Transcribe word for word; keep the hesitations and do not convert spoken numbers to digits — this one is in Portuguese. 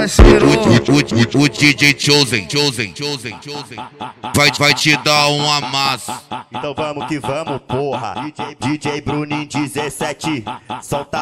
parceiro. O, o, o, o D J Chosen, Chosen, Chosen, Chosen vai, vai te dar um amasso. Então vamos que vamos, porra. D J Bruninho dezessete, solta